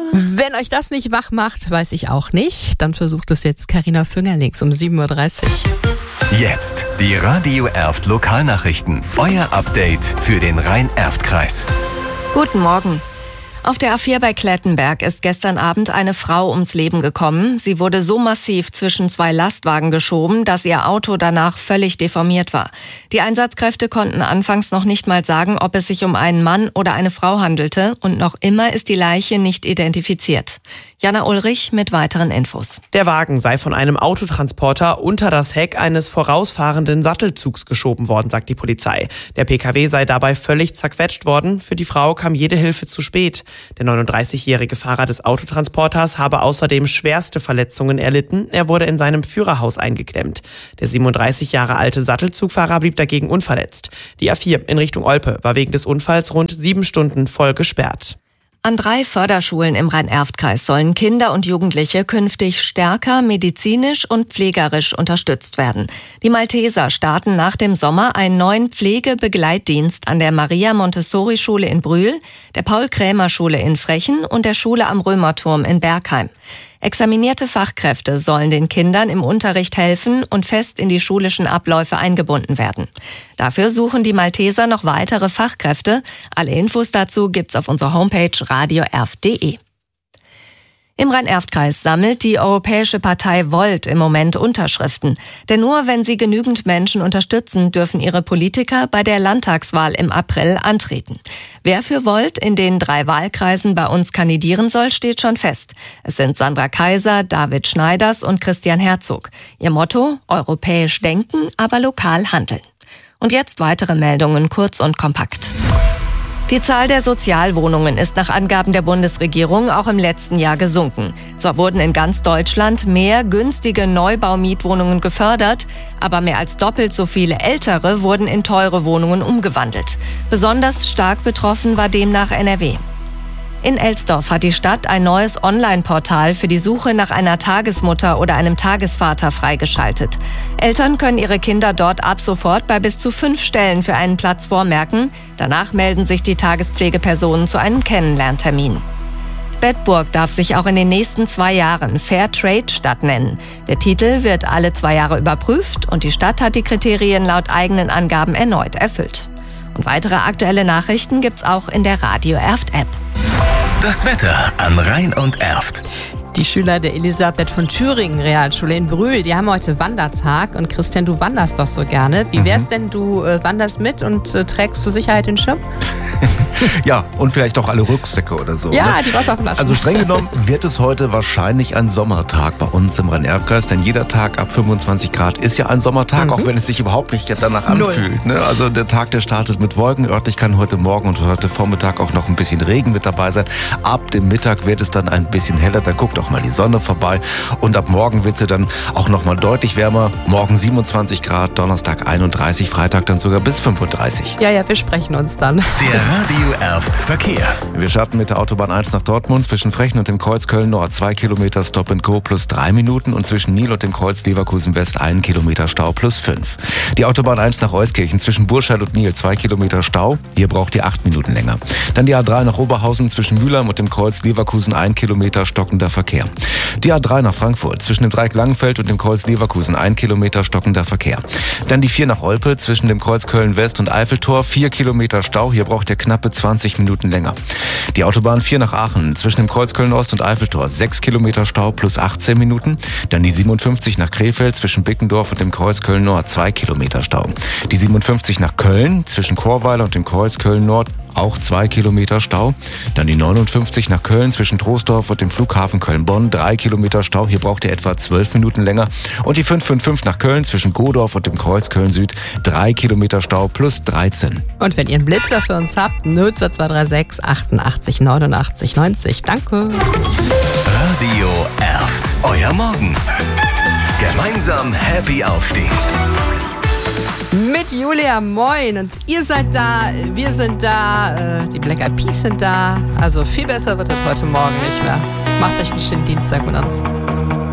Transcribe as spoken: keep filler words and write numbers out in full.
Wenn euch das nicht wach macht, weiß ich auch nicht. Dann versucht es jetzt Carina Füngerlings um sieben Uhr dreißig. Jetzt die Radio Erft Lokalnachrichten. Euer Update für den Rhein-Erft-Kreis. Guten Morgen. Auf der A vier bei Klettenberg ist gestern Abend eine Frau ums Leben gekommen. Sie wurde so massiv zwischen zwei Lastwagen geschoben, dass ihr Auto danach völlig deformiert war. Die Einsatzkräfte konnten anfangs noch nicht mal sagen, ob es sich um einen Mann oder eine Frau handelte. Und noch immer ist die Leiche nicht identifiziert. Jana Ulrich mit weiteren Infos. Der Wagen sei von einem Autotransporter unter das Heck eines vorausfahrenden Sattelzugs geschoben worden, sagt die Polizei. Der P K W sei dabei völlig zerquetscht worden. Für die Frau kam jede Hilfe zu spät. Der neununddreißigjährige Fahrer des Autotransporters habe außerdem schwerste Verletzungen erlitten. Er wurde in seinem Führerhaus eingeklemmt. Der siebenunddreißig Jahre alte Sattelzugfahrer blieb dagegen unverletzt. Die A vier in Richtung Olpe war wegen des Unfalls rund sieben Stunden voll gesperrt. An drei Förderschulen im Rhein-Erft-Kreis sollen Kinder und Jugendliche künftig stärker medizinisch und pflegerisch unterstützt werden. Die Malteser starten nach dem Sommer einen neuen Pflegebegleitdienst an der Maria-Montessori-Schule in Brühl, der Paul-Krämer-Schule in Frechen und der Schule am Römerturm in Bergheim. Examinierte Fachkräfte sollen den Kindern im Unterricht helfen und fest in die schulischen Abläufe eingebunden werden. Dafür suchen die Malteser noch weitere Fachkräfte. Alle Infos dazu gibt's auf unserer Homepage radio erft punkt de. Im Rhein-Erft-Kreis sammelt die Europäische Partei Volt im Moment Unterschriften. Denn nur wenn sie genügend Menschen unterstützen, dürfen ihre Politiker bei der Landtagswahl im April antreten. Wer für Volt in den drei Wahlkreisen bei uns kandidieren soll, steht schon fest. Es sind Sandra Kaiser, David Schneiders und Christian Herzog. Ihr Motto: europäisch denken, aber lokal handeln. Und jetzt weitere Meldungen, kurz und kompakt. Die Zahl der Sozialwohnungen ist nach Angaben der Bundesregierung auch im letzten Jahr gesunken. Zwar wurden in ganz Deutschland mehr günstige Neubaumietwohnungen gefördert, aber mehr als doppelt so viele ältere wurden in teure Wohnungen umgewandelt. Besonders stark betroffen war demnach N R W. In Elsdorf hat die Stadt ein neues Online-Portal für die Suche nach einer Tagesmutter oder einem Tagesvater freigeschaltet. Eltern können ihre Kinder dort ab sofort bei bis zu fünf Stellen für einen Platz vormerken. Danach melden sich die Tagespflegepersonen zu einem Kennenlerntermin. Bedburg darf sich auch in den nächsten zwei Jahren Fairtrade-Stadt nennen. Der Titel wird alle zwei Jahre überprüft und die Stadt hat die Kriterien laut eigenen Angaben erneut erfüllt. Und weitere aktuelle Nachrichten gibt's auch in der Radio Erft-App. Das Wetter an Rhein und Erft. Die Schüler der Elisabeth von Thüringen Realschule in Brühl, die haben heute Wandertag. Und Christian, du wanderst doch so gerne. Wie wär's denn, du äh, wanderst mit und äh, trägst zur Sicherheit den Schirm? Ja, und vielleicht auch alle Rucksäcke oder so. Ja, ne? die Wasserflaschen. Also streng genommen wird es heute wahrscheinlich ein Sommertag bei uns im Rhein-Erft-Kreis, denn jeder Tag ab fünfundzwanzig Grad ist ja ein Sommertag, mhm. auch wenn es sich überhaupt nicht danach anfühlt. Ne? Also der Tag, der startet mit Wolken. Örtlich kann heute Morgen und heute Vormittag auch noch ein bisschen Regen mit dabei sein. Ab dem Mittag wird es dann ein bisschen heller, dann guckt auch mal die Sonne vorbei. Und ab morgen wird es dann auch noch mal deutlich wärmer. Morgen siebenundzwanzig Grad, Donnerstag einunddreißig, Freitag dann sogar bis fünfunddreißig. Ja, ja, wir sprechen uns dann. Der Radio Erft Verkehr. Wir starten mit der Autobahn eins nach Dortmund zwischen Frechen und dem Kreuz Köln-Nord. Zwei Kilometer Stop and Go plus drei Minuten und zwischen Nil und dem Kreuz Leverkusen-West einen Kilometer Stau plus fünf. Die Autobahn eins nach Euskirchen zwischen Burscheid und Nil. Zwei Kilometer Stau. Hier braucht ihr acht Minuten länger. Dann die A drei nach Oberhausen zwischen Mülheim und dem Kreuz Leverkusen. Ein Kilometer stockender Verkehr. Die A drei nach Frankfurt zwischen dem Dreieck Langenfeld und dem Kreuz Leverkusen. Ein Kilometer stockender Verkehr. Dann die vier nach Olpe zwischen dem Kreuz Köln-West und Eiffeltor. Vier Kilometer Stau. Hier braucht ihr knappe zwanzig Minuten länger. Die Autobahn vier nach Aachen zwischen dem Kreuz Köln-Ost und Eiffeltor. Sechs Kilometer Stau plus achtzehn Minuten. Dann die siebenundfünfzig nach Krefeld zwischen Bickendorf und dem Kreuz Köln-Nord. Zwei Kilometer Stau. Die siebenundfünfzig nach Köln zwischen Chorweiler und dem Kreuz Köln-Nord. Auch zwei Kilometer Stau. Dann die neunundfünfzig nach Köln zwischen Troisdorf und dem Flughafen Köln-Bonn. Drei Kilometer Stau. Hier braucht ihr etwa zwölf Minuten länger. Und die fünf fünf fünf nach Köln zwischen Godorf und dem Kreuz Köln-Süd. Drei Kilometer Stau plus dreizehn. Und wenn ihr einen Blitzer für uns habt, null zwei zwei drei sechs achtundachtzig neunundachtzig neunzig. Danke. Radio Erft. Euer Morgen. Gemeinsam happy aufstehen. Mit Julia, moin. Und ihr seid da, wir sind da, die Black Eyed Peas sind da. Also viel besser wird es heute Morgen nicht mehr. Macht euch einen schönen Dienstag mit uns.